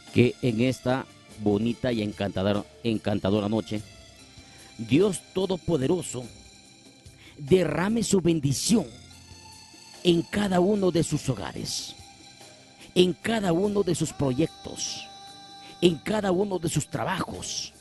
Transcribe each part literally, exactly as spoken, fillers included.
que en esta bonita y encantadora, encantadora noche, Dios Todopoderoso derrame su bendición en cada uno de sus hogares, en cada uno de sus proyectos, en cada uno de sus trabajos,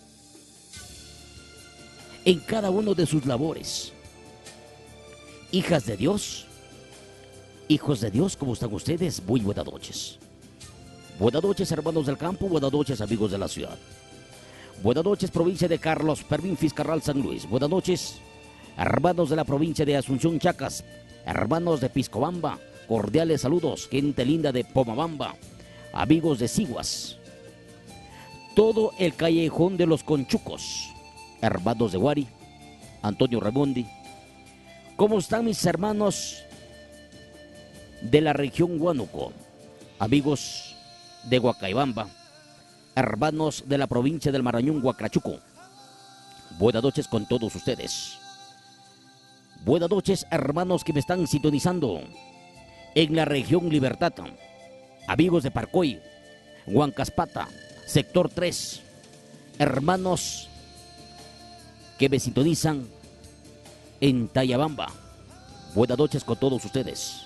en cada uno de sus labores. Hijas de Dios, hijos de Dios, ¿cómo están ustedes? Muy buenas noches. Buenas noches, hermanos del campo, buenas noches, amigos de la ciudad. Buenas noches, provincia de Carlos Permín Fiscarral San Luis. Buenas noches, hermanos de la provincia de Asunción Chacas, hermanos de Piscobamba, cordiales saludos, gente linda de Pomabamba, amigos de Siguas, todo el callejón de los Conchucos, hermanos de Guari, Antonio Raimondi. ¿Cómo están mis hermanos de la región Huánuco, amigos de Huacaibamba, hermanos de la provincia del Marañón, Huacrachuco? Buenas noches con todos ustedes. Buenas noches, hermanos que me están sintonizando en la región Libertad, amigos de Parcoy, Huancaspata, sector tres, hermanos que me sintonizan en Tayabamba. Buenas noches con todos ustedes.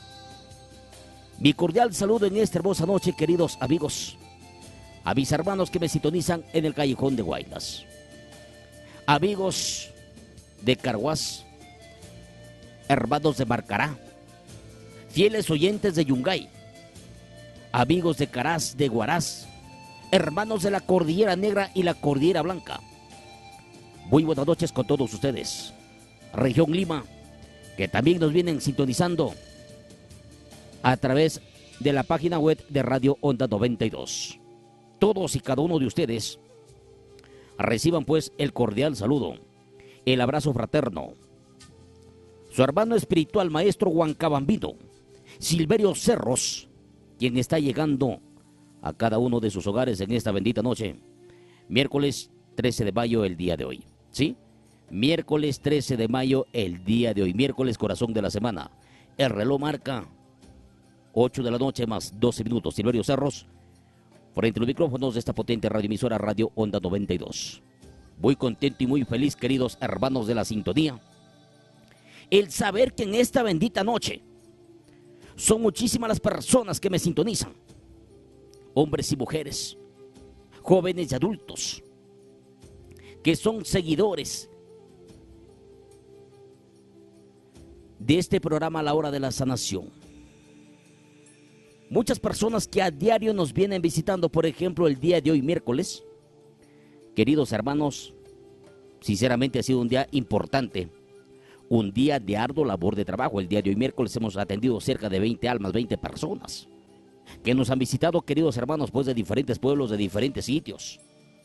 Mi cordial saludo en esta hermosa noche, queridos amigos, a mis hermanos que me sintonizan en el callejón de Guaylas, amigos de Carhuaz, hermanos de Marcará, fieles oyentes de Yungay, amigos de Caraz, de Huaraz, hermanos de la Cordillera Negra y la Cordillera Blanca. Muy buenas noches con todos ustedes. Región Lima, que también nos vienen sintonizando a través de la página web de Radio Onda noventa y dos. Todos y cada uno de ustedes reciban pues el cordial saludo, el abrazo fraterno. Su hermano espiritual, maestro Huancabambino, Silverio Cerros, quien está llegando a cada uno de sus hogares en esta bendita noche, miércoles trece de mayo, el día de hoy, ¿sí? Miércoles trece de mayo, el día de hoy, miércoles corazón de la semana. El reloj marca ocho de la noche más doce minutos. Silverio Cerros, frente a los micrófonos de esta potente radioemisora Radio Onda noventa y dos. Muy contento y muy feliz, queridos hermanos de la sintonía, el saber que en esta bendita noche son muchísimas las personas que me sintonizan, hombres y mujeres, jóvenes y adultos, que son seguidores de este programa La Hora de la Sanación. Muchas personas que a diario nos vienen visitando, por ejemplo, el día de hoy, miércoles. Queridos hermanos, sinceramente ha sido un día importante, un día de arduo labor de trabajo. El día de hoy, miércoles, hemos atendido cerca de veinte almas, veinte personas, que nos han visitado, queridos hermanos, pues de diferentes pueblos, de diferentes sitios.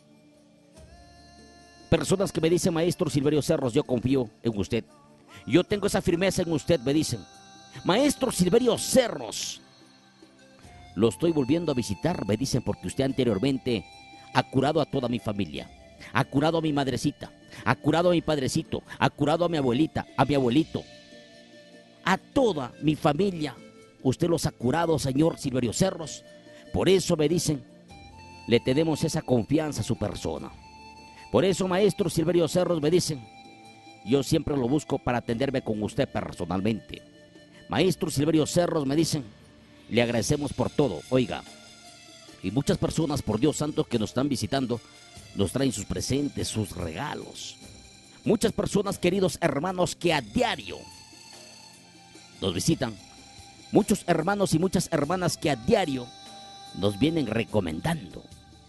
Personas que me dicen, maestro Silverio Cerros, yo confío en usted. Yo tengo esa firmeza en usted, me dicen. Maestro Silverio Cerros, lo estoy volviendo a visitar, me dicen, porque usted anteriormente ha curado a toda mi familia, ha curado a mi madrecita, ha curado a mi padrecito, ha curado a mi abuelita, a mi abuelito, a toda mi familia. Usted los ha curado, señor Silverio Cerros. Por eso, me dicen, le tenemos esa confianza a su persona. Por eso, maestro Silverio Cerros, me dicen, yo siempre lo busco para atenderme con usted personalmente. Maestro Silverio Cerros, me dicen, le agradecemos por todo. Oiga, y muchas personas, por Dios santo, que nos están visitando, nos traen sus presentes, sus regalos. Muchas personas, queridos hermanos, que a diario nos visitan. Muchos hermanos y muchas hermanas que a diario nos vienen recomendando.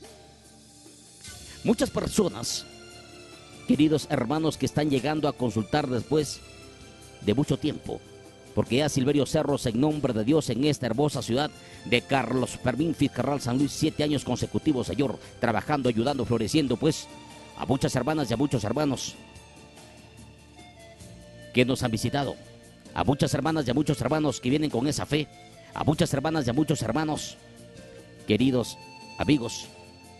Muchas personas, queridos hermanos, que están llegando a consultar después de mucho tiempo, porque ya Silverio Cerros, en nombre de Dios, en esta hermosa ciudad de Carlos Fermín Fiscarral San Luis, siete años consecutivos, señor, trabajando, ayudando, floreciendo, pues, a muchas hermanas y a muchos hermanos que nos han visitado, a muchas hermanas y a muchos hermanos que vienen con esa fe, a muchas hermanas y a muchos hermanos, queridos amigos,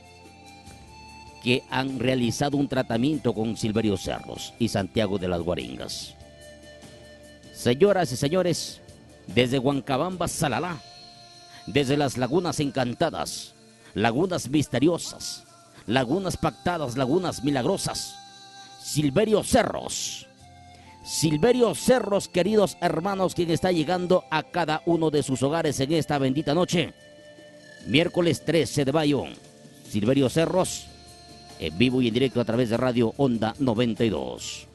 que han realizado un tratamiento con Silverio Cerros y Santiago de las Guaringas. Señoras y señores, desde Huancabamba, Salalá, desde las Lagunas Encantadas, lagunas misteriosas, lagunas pactadas, lagunas milagrosas. Silverio Cerros. Silverio Cerros, queridos hermanos, quien está llegando a cada uno de sus hogares en esta bendita noche. Miércoles trece de mayo. Silverio Cerros, en vivo y en directo a través de Radio Onda noventa y dos.